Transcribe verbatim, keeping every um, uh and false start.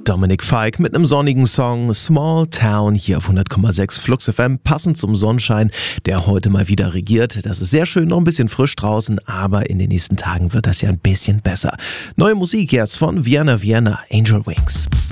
Dominic Fike mit einem sonnigen Song Small Town hier auf hundert Komma sechs Flux F M, passend zum Sonnenschein, der heute mal wieder regiert. Das ist sehr schön, noch ein bisschen frisch draußen, aber in den nächsten Tagen wird das ja ein bisschen besser. Neue Musik jetzt von Vienna Vienna, Angel Wings.